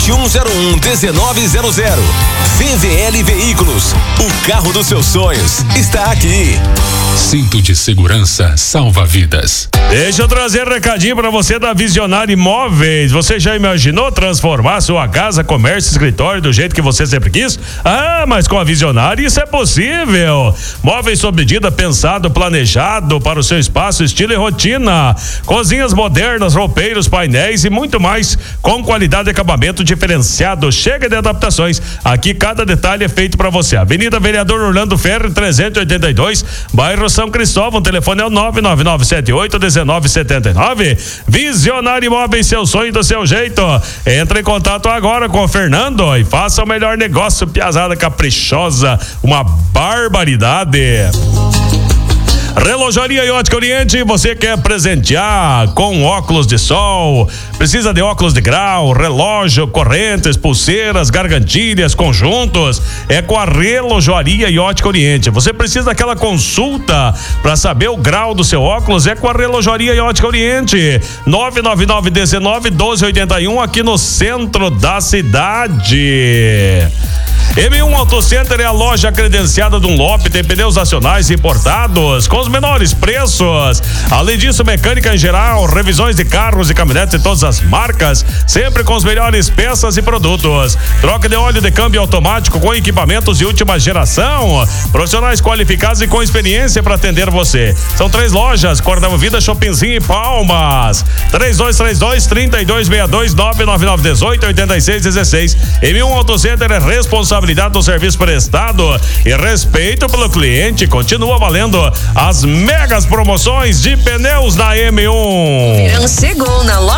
2101-1900. VVL Veículos, o carro dos seus sonhos está aqui. Cinto de segurança salva vidas. Deixa eu trazer um recadinho pra você da Visionário Imóveis. Você já imaginou transformar sua casa, comércio, escritório do jeito que você sempre quis? Ah, mas com a Visionário isso é possível. Móveis sob medida, pensado, planejado para o seu espaço, estilo e rotina. Cozinhas modernas, roupeiros, painéis e muito mais, com qualidade e acabamento diferenciado. Chega de adaptações. Aqui cada detalhe é feito para você. Avenida Vereador Orlando Ferri, 382, bairro São Cristóvão. O telefone é o 99978-1979. Visionário Imóveis, seu sonho do seu jeito. Entre em contato agora com o Fernando e faça o melhor negócio, piazada caprichosa, uma barbaridade. Relojaria e Ótica Oriente, você quer presentear com óculos de sol, precisa de óculos de grau, relógio, correntes, pulseiras, gargantilhas, conjuntos, é com a Relojaria e Ótica Oriente. Você precisa daquela consulta para saber o grau do seu óculos, é com a Relojaria e Ótica Oriente. 99919-1281, aqui no centro da cidade. M1 Auto Center é a loja credenciada Dunlop, tem pneus nacionais importados com os menores preços. Além disso, mecânica em geral, revisões de carros e caminhonetes de todas as marcas, sempre com as melhores peças e produtos. Troca de óleo de câmbio automático com equipamentos de última geração. Profissionais qualificados e com experiência para atender você. São 3 lojas: Cordão Vida, Shoppingzinho e Palmas. 3232-3262, 99918-8616. M1 Auto Center é responsabilidade do serviço prestado e respeito pelo cliente. Continua valendo as megas promoções de pneus da M1. Verão chegou na loja